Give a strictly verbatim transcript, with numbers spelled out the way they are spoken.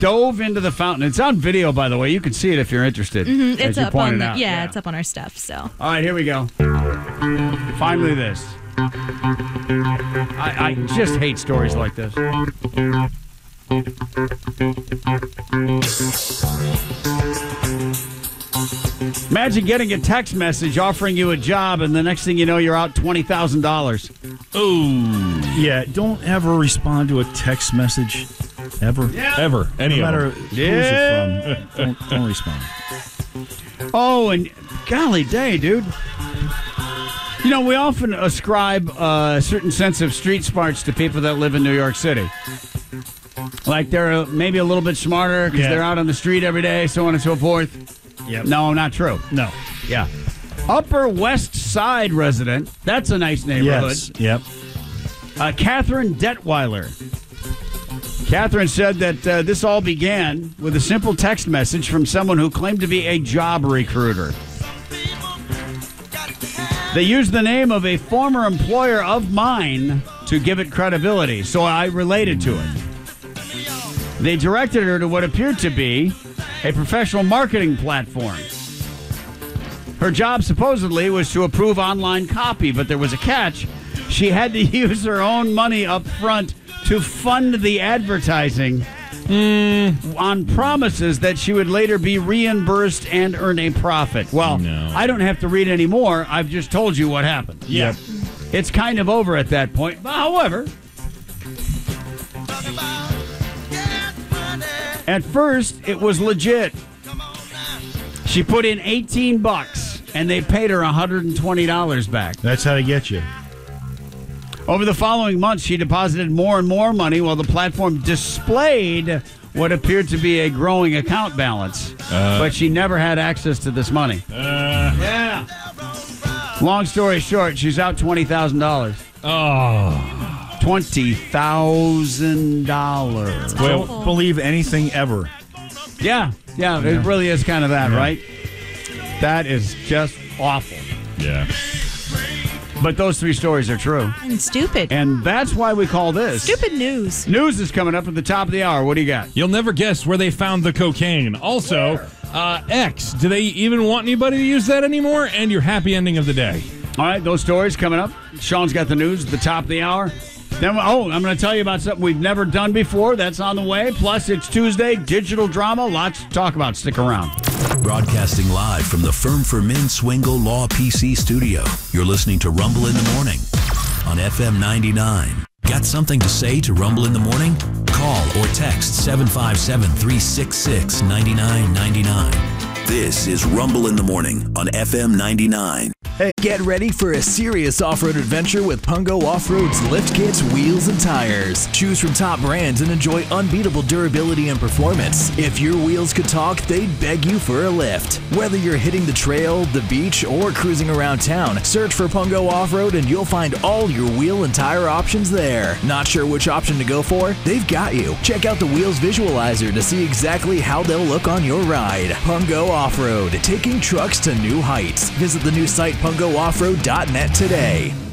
dove into the fountain. It's on video, by the way. You can see it if you're interested. Mm-hmm. It's you up on the, out. yeah, yeah, it's up on our stuff. So. All right, here we go. Finally, this. I, I just hate stories like this. Imagine getting a text message offering you a job, and the next thing you know, you're out twenty thousand dollars. Ooh. Yeah, don't ever respond to a text message. Ever. Yeah. Ever. Any no matter of them. who's Yeah. it from, don't, don't respond. Oh, and golly day, dude. You know, we often ascribe a certain sense of street smarts to people that live in New York City. Like they're maybe a little bit smarter because Yeah. they're out on the street every day, so on and so forth. Yep. No, not true. No. Yeah. Upper West Side resident. That's a nice neighborhood. Yes. Yep. Uh, Catherine Detweiler. Catherine said that uh, this all began with a simple text message from someone who claimed to be a job recruiter. They used the name of a former employer of mine to give it credibility, so I related to it. They directed her to what appeared to be a professional marketing platform. Her job supposedly was to approve online copy, but there was a catch. She had to use her own money up front to fund the advertising mm. on promises that she would later be reimbursed and earn a profit. Well, no. I don't have to read any more. I've just told you what happened. Yep. It's kind of over at that point. But however, at first, it was legit. She put in eighteen bucks, and they paid her one hundred twenty dollars back. That's how they get you. Over the following months, she deposited more and more money while the platform displayed what appeared to be a growing account balance. Uh, but she never had access to this money. Uh, yeah. Long story short, she's out twenty thousand dollars. Oh. twenty thousand dollars. Don't believe anything ever. Yeah, yeah, yeah, it really is kind of that, yeah. right? That is just awful. Yeah. But those three stories are true. And stupid. And that's why we call this Stupid News. News is coming up at the top of the hour. What do you got? You'll never guess where they found the cocaine. Also, uh, X, do they even want anybody to use that anymore? And your happy ending of the day. All right, those stories coming up. Sean's got the news at the top of the hour. Then, oh, I'm going to tell you about something we've never done before. That's on the way. Plus, it's Tuesday, digital drama. Lots to talk about. Stick around. Broadcasting live from the Firm for Men Swingle Law P C studio. You're listening to Rumble in the Morning on F M ninety-nine. Got something to say to Rumble in the Morning? Call or text seven five seven, three six six, nine nine nine nine. This is Rumble in the Morning on F M ninety-nine. Hey, get ready for a serious off-road adventure with Pungo Off-Road's lift kits, wheels, and tires. Choose from top brands and enjoy unbeatable durability and performance. If your wheels could talk, they'd beg you for a lift. Whether you're hitting the trail, the beach, or cruising around town, search for Pungo Off-Road and you'll find all your wheel and tire options there. Not sure which option to go for? They've got you. Check out the Wheels Visualizer to see exactly how they'll look on your ride. Pungo Off-Road, taking trucks to new heights. Visit the new site pungo off road dot net today.